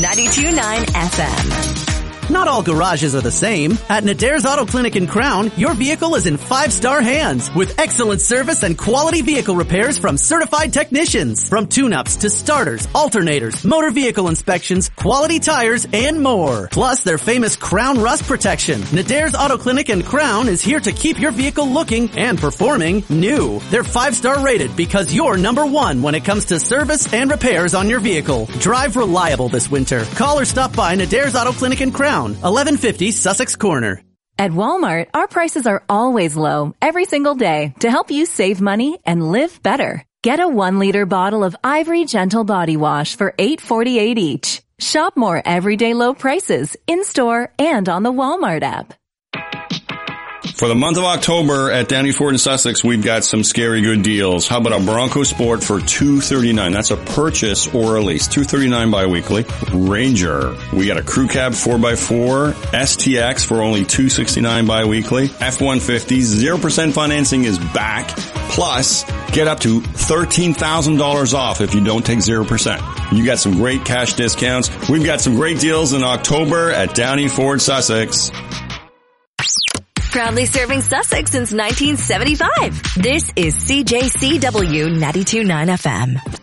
92.9 FM. Not all garages are the same. At Nadare's Auto Clinic in Crown, your vehicle is in 5-star hands with excellent service and quality vehicle repairs from certified technicians. From tune-ups to starters, alternators, motor vehicle inspections, quality tires, and more. Plus their famous Crown Rust Protection. Nadare's Auto Clinic in Crown is here to keep your vehicle looking and performing new. They're 5-star rated because you're number one when it comes to service and repairs on your vehicle. Drive reliable this winter. Call or stop by Nadare's Auto Clinic in Crown. 1150 Sussex Corner. At Walmart, our prices are always low, every single day, to help you save money and live better. Get a 1-liter bottle of Ivory Gentle Body Wash for $8.48 each. Shop more everyday low prices in-store and on the Walmart app. For the month of October at Downey Ford in Sussex, we've got some scary good deals. How about a Bronco Sport for $239? That's a purchase or a lease. $239 bi-weekly. Ranger. We got a Crew Cab 4x4 STX for only $269 bi-weekly. F-150, 0% financing is back. Plus, get up to $13,000 off if you don't take 0%. You got some great cash discounts. We've got some great deals in October at Downey Ford Sussex. Proudly serving Sussex since 1975. This is CJCW 92.9 FM.